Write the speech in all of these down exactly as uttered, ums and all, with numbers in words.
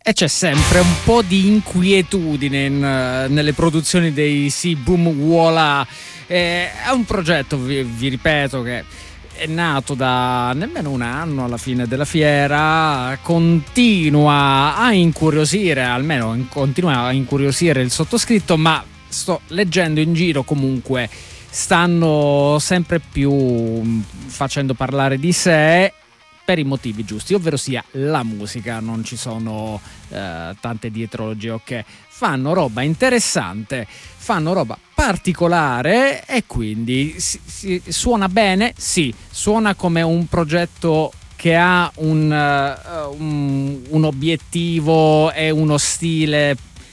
E c'è sempre un po' di inquietudine in, uh, nelle produzioni dei Sì Boom Voilà. Eh, è un progetto, vi, vi ripeto, che è nato da nemmeno un anno alla fine della fiera, continua a incuriosire, almeno in, continua a incuriosire il sottoscritto, ma sto leggendo in giro comunque stanno sempre più facendo parlare di sé per i motivi giusti, ovvero sia la musica. Non ci sono eh, tante dietrologie, ok? Fanno roba interessante, fanno roba particolare e quindi si, si, suona bene, sì, suona come un progetto che ha un, uh, un, un obiettivo e uno stile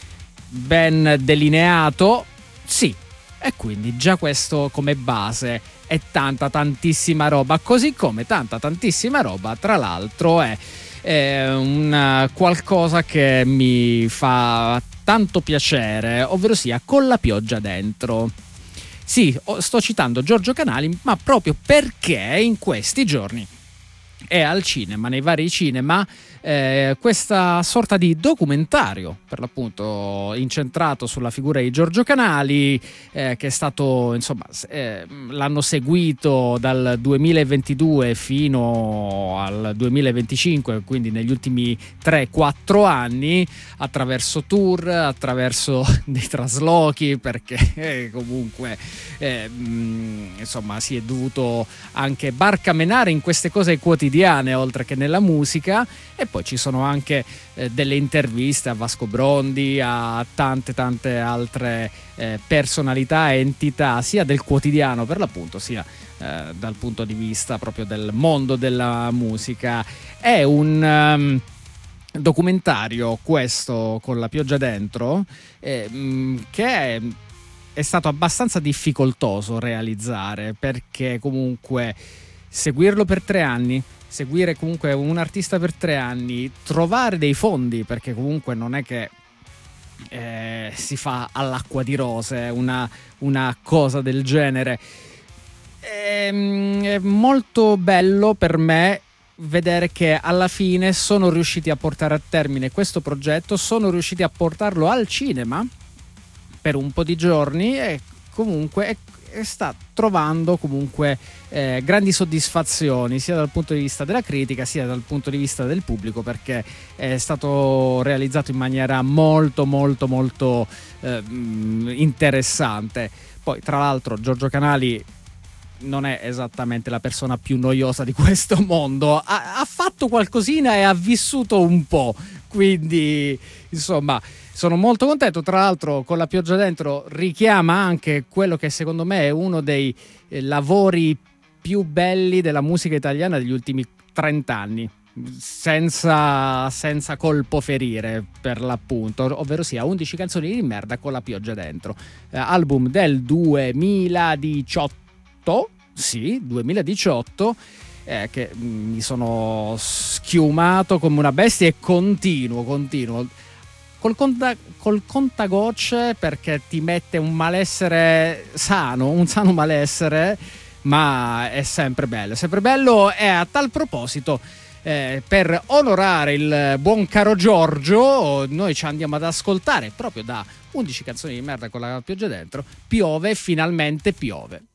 ben delineato, sì, e quindi già questo come base è tanta tantissima roba, così come tanta tantissima roba tra l'altro è, è una qualcosa che mi fa tanto piacere, ovvero sia Con la pioggia dentro. Sì, sto citando Giorgio Canali, ma proprio perché in questi giorni è al cinema, nei vari cinema, eh, questa sorta di documentario, per l'appunto incentrato sulla figura di Giorgio Canali, eh, che è stato, insomma, eh, l'hanno seguito dal duemilaventidue fino al duemilaventicinque, quindi negli ultimi tre quattro anni, attraverso tour, attraverso dei traslochi, perché eh, comunque eh, mh, insomma si è dovuto anche barcamenare in queste cose quotidiane oltre che nella musica. E poi ci sono anche eh, delle interviste a Vasco Brondi, a tante tante altre eh, personalità e entità, sia del quotidiano per l'appunto, sia eh, dal punto di vista proprio del mondo della musica. È un um, documentario, questo, Con la pioggia dentro, eh, mh, che è, è stato abbastanza difficoltoso realizzare, perché comunque seguirlo per tre anni, seguire comunque un artista per tre anni, trovare dei fondi, perché comunque non è che eh, si fa all'acqua di rose una, una cosa del genere. È, è molto bello per me vedere che alla fine sono riusciti a portare a termine questo progetto, sono riusciti a portarlo al cinema per un po' di giorni e comunque è sta trovando comunque eh, grandi soddisfazioni sia dal punto di vista della critica sia dal punto di vista del pubblico, perché è stato realizzato in maniera molto molto molto eh, interessante. Poi tra l'altro Giorgio Canali non è esattamente la persona più noiosa di questo mondo, ha, ha fatto qualcosina e ha vissuto un po', quindi insomma sono molto contento. Tra l'altro Con la pioggia dentro richiama anche quello che secondo me è uno dei eh, lavori più belli della musica italiana degli ultimi trent'anni, senza, senza colpo ferire per l'appunto, ovvero sia undici canzoni di merda con la pioggia dentro, eh, album del duemiladiciotto, sì, duemiladiciotto, eh, che mi sono schiumato come una bestia e continuo, continuo col, conta, col contagocce, perché ti mette un malessere sano, un sano malessere, ma è sempre bello, sempre bello. E a tal proposito, eh, per onorare il buon caro Giorgio, noi ci andiamo ad ascoltare proprio da undici canzoni di merda con la pioggia dentro, Piove, finalmente piove.